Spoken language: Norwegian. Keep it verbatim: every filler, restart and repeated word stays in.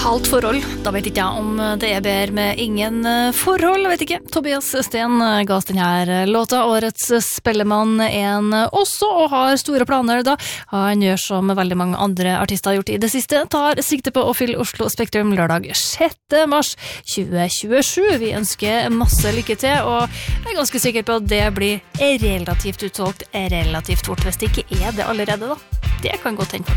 kaldt forhold. Da vet ikke jeg om det er bedre med ingen forhold, vet ikke. Tobias Sten ga oss denne låta. Årets Spellemann er han også, og har store planer da. Han gjør som veldig mange andre artister har gjort i det siste, tar sikte på å fylle Oslo Spektrum lørdag sjette mars tjue tjuesju. Vi ønsker masse lykke til, og jeg er ganske sikker på at det blir relativt utsolgt relativt fort, hvis det ikke er det allerede da. Det kan godt hende.